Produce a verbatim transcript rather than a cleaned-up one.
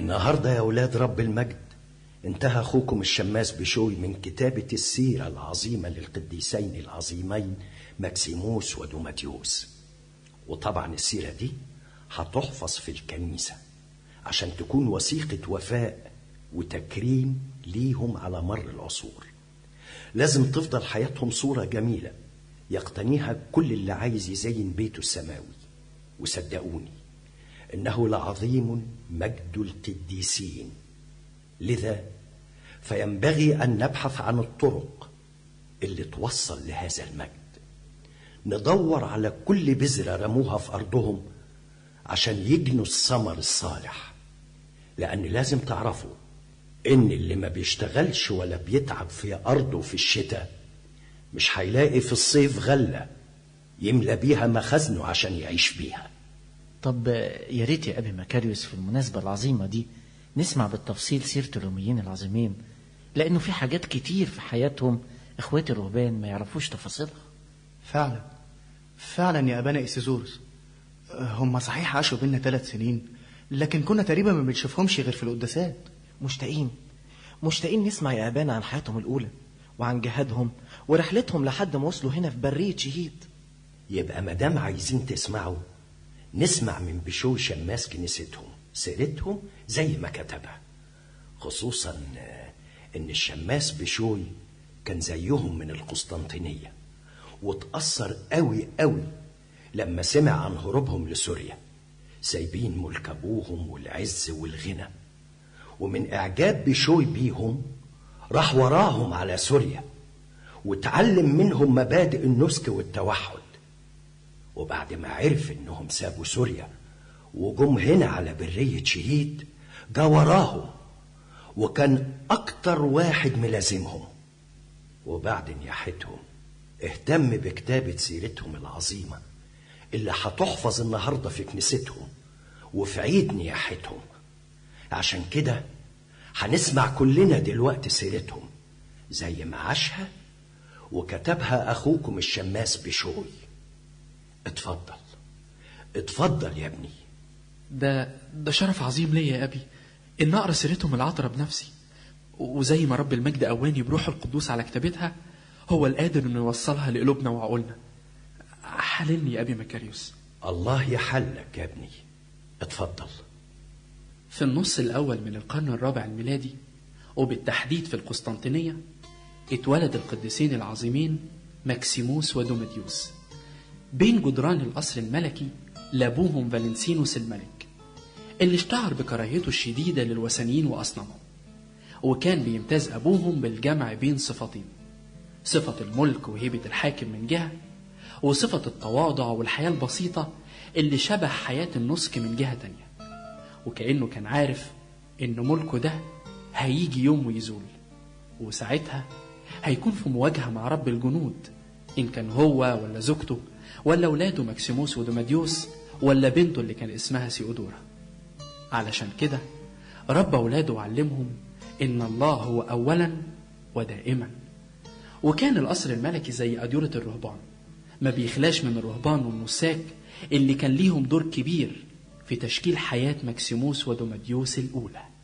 النهاردة يا أولاد رب المجد انتهى أخوكم الشماس بشوي من كتابة السيرة العظيمة للقديسين العظيمين مكسيموس ودوماتيوس. وطبعا السيرة دي هتحفظ في الكنيسة عشان تكون وثيقة وفاء وتكريم ليهم على مر العصور. لازم تفضل حياتهم صورة جميلة يقتنيها كل اللي عايز يزين بيته السماوي. وصدقوني إنه لعظيم مجد القديسين، لذا فينبغي أن نبحث عن الطرق اللي توصل لهذا المجد. ندور على كل بذرة رموها في أرضهم عشان يجنوا الثمر الصالح، لأن لازم تعرفوا إن اللي ما بيشتغلش ولا بيتعب في أرضه في الشتاء مش هيلاقي في الصيف غلة يملى بيها مخزنه عشان يعيش بيها. طب يا ريت يا أبي مكاريوس في المناسبة العظيمة دي نسمع بالتفصيل سيرة الروميين العظيمين، لأنه في حاجات كتير في حياتهم إخواتي الرهبان ما يعرفوش تفاصيلها. فعلا فعلا يا أبانا إيسيزوروس، هم صحيح عاشوا بينا ثلاث سنين لكن كنا تقريبا ما بنشوفهمش غير في القداسات. مشتاقين مشتاقين نسمع يا أبانا عن حياتهم الأولى وعن جهادهم ورحلتهم لحد ما وصلوا هنا في برية شهيد. يبقى مدام عايزين تسمعوا نسمع من بشوي شماس كنيستهم سيرتهم زي ما كتبها، خصوصا ان الشماس بشوي كان زيهم من القسطنطينية وتأثر قوي قوي لما سمع عن هروبهم لسوريا سايبين ملك ابوهم والعز والغنى، ومن اعجاب بشوي بيهم راح وراهم على سوريا وتعلم منهم مبادئ النسك والتوحد. وبعد ما عرف انهم سابوا سوريا وجم هنا على برية شهيد جا وراهم وكان اكتر واحد ملازمهم. وبعد نياحتهم اهتم بكتابة سيرتهم العظيمة اللي هتحفظ النهاردة في كنيستهم وفي عيد نياحتهم. عشان كده هنسمع كلنا دلوقتي سيرتهم زي ما عاشها وكتبها أخوكم الشماس بشوي. اتفضل اتفضل يا ابني. ده ده شرف عظيم ليا يا أبي إن أقرأ سيرتهم العطرة بنفسي، وزي ما رب المجد أواني بروح القدوس على كتابتها هو القادر إنه يوصلها لقلوبنا وعقولنا. حللني يا أبي مكاريوس. الله يحلك يا ابني، اتفضل. في النص الأول من القرن الرابع الميلادي وبالتحديد في القسطنطينية اتولد القديسين العظيمين مكسيموس ودوماتيوس بين جدران القصر الملكي لابوهم فالنسينوس الملك اللي اشتهر بكراهيته الشديدة للوثنيين وأصنامهم. وكان بيمتاز أبوهم بالجمع بين صفتين، صفة الملك وهيبة الحاكم من جهة، وصفة التواضع والحياة البسيطة اللي شبه حياة النسك من جهة تانية. وكأنه كان عارف إن ملكه ده هيجي يوم ويزول، وساعتها هيكون في مواجهة مع رب الجنود، إن كان هو ولا زوجته ولا ولاده مكسيموس ودوماديوس ولا بنته اللي كان اسمها سيودورا. علشان كده رب أولاده وعلمهم إن الله هو أولا ودائما. وكان القصر الملكي زي أديرة الرهبان، ما بيخلاش من الرهبان والنساك اللي كان ليهم دور كبير في تشكيل حياة مكسيموس ودوماديوس الأولى.